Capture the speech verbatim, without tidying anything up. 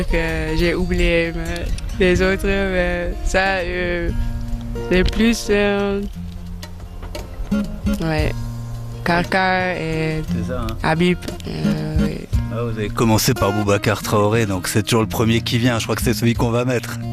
Que j'ai oublié, mais les autres, mais ça, euh, c'est plus... euh, ouais, Karkar et C'est ça, hein. Habib. euh, oui. Ah, vous avez commencé par Boubacar Traoré, donc c'est toujours le premier qui vient. Je crois que c'est celui qu'on va mettre.